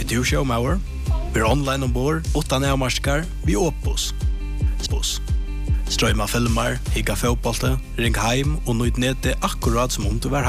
du showmauer? Vi er online ombord, 8 nærmarskar, vi Opus. Strøyma filmer, higga fotbollte, ring heim og nøyd nede akkurat som om du var